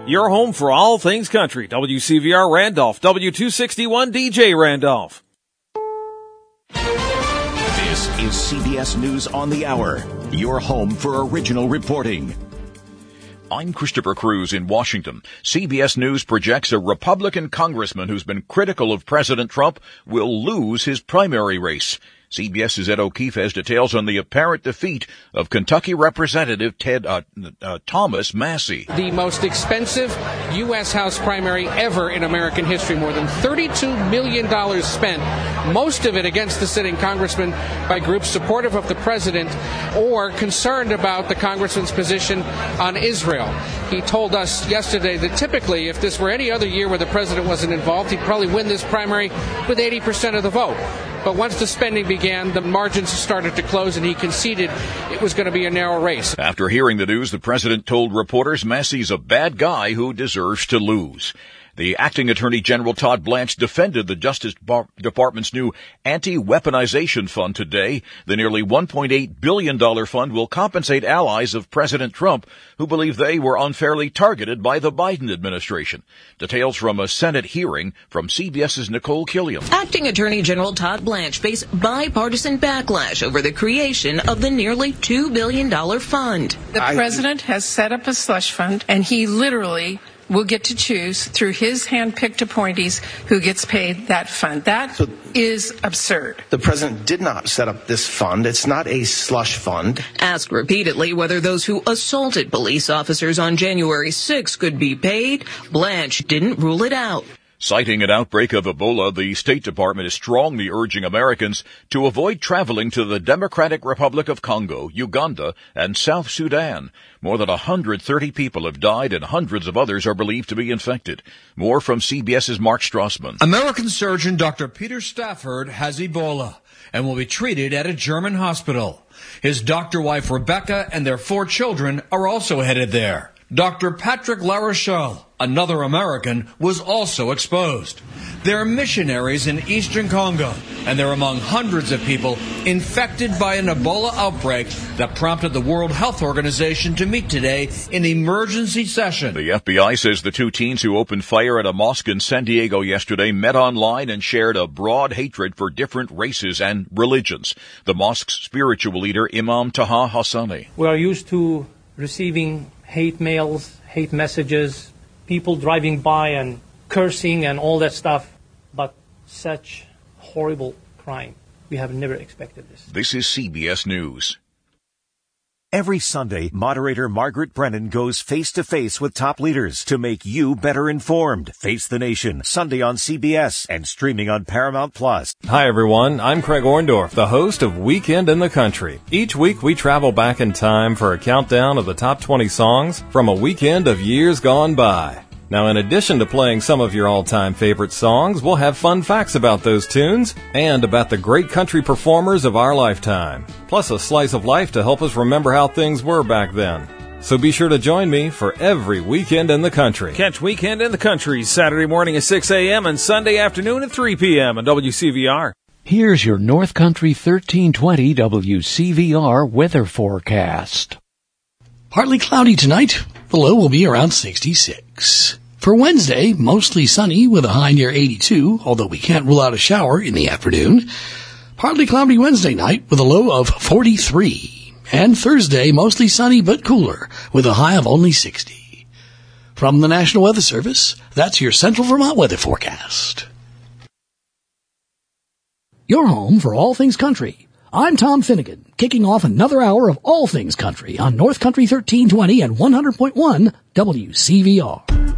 Your home for all things country. WCVR Randolph, W261 DJ Randolph. This is CBS News on the Hour, your home for original reporting. I'm Christopher Cruz in Washington. CBS News projects a Republican congressman who's been critical of President Trump will lose his primary race. CBS's Ed O'Keefe has details on the apparent defeat of Kentucky Representative Thomas Massie. The most expensive U.S. House primary ever in American history. More than $32 million spent, most of it against the sitting congressman by groups supportive of the president or concerned about the congressman's position on Israel. He told us yesterday that typically, if this were any other year where the president wasn't involved, he'd probably win this primary with 80% of the vote. But once the spending began, the margins started to close, and he conceded it was going to be a narrow race. After hearing the news, the president told reporters Massie's a bad guy who deserves to lose. The acting Attorney General Todd Blanche defended the Justice Department's new anti-weaponization fund today. The nearly $1.8 billion fund will compensate allies of President Trump who believe they were unfairly targeted by the Biden administration. Details from a Senate hearing from CBS's Nicole Killiam. Acting Attorney General Todd Blanche faced bipartisan backlash over the creation of the nearly $2 billion fund. The president has set up a slush fund, and he literally will get to choose through his hand-picked appointees who gets paid that fund. That is absurd. The president did not set up this fund. It's not a slush fund. Asked repeatedly whether those who assaulted police officers on January 6 could be paid, Blanche didn't rule it out. Citing an outbreak of Ebola, the State Department is strongly urging Americans to avoid traveling to the Democratic Republic of Congo, Uganda, and South Sudan. More than 130 people have died and hundreds of others are believed to be infected. More from CBS's Mark Strassman. American surgeon Dr. Peter Stafford has Ebola and will be treated at a German hospital. His doctor wife Rebecca and their 4 children are also headed there. Dr. Patrick LaRochelle, another American, was also exposed. They're missionaries in eastern Congo, and they're among hundreds of people infected by an Ebola outbreak that prompted the World Health Organization to meet today in emergency session. The FBI says the 2 teens who opened fire at a mosque in San Diego yesterday met online and shared a broad hatred for different races and religions. The mosque's spiritual leader, Imam Taha Hassani. We are used to receiving hate mails, hate messages, people driving by and cursing and all that stuff, but such horrible crime. We have never expected this. This is CBS News. Every Sunday, moderator Margaret Brennan goes face-to-face with top leaders to make you better informed. Face the Nation, Sunday on CBS and streaming on Paramount+. Hi, everyone. I'm Craig Orndorff, the host of Weekend in the Country. Each week, we travel back in time for a countdown of the top 20 songs from a weekend of years gone by. Now, in addition to playing some of your all-time favorite songs, we'll have fun facts about those tunes and about the great country performers of our lifetime, plus a slice of life to help us remember how things were back then. So be sure to join me for every Weekend in the Country. Catch Weekend in the Country Saturday morning at 6 a.m. and Sunday afternoon at 3 p.m. on WCVR. Here's your North Country 1320 WCVR weather forecast. Partly cloudy tonight. The low will be around 66. For Wednesday, mostly sunny with a high near 82, although we can't rule out a shower in the afternoon. Partly cloudy Wednesday night with a low of 43. And Thursday, mostly sunny but cooler with a high of only 60. From the National Weather Service, that's your Central Vermont weather forecast. Your home for all things country. I'm Tom Finnegan, kicking off another hour of all things country on North Country 1320 and 100.1 WCVR.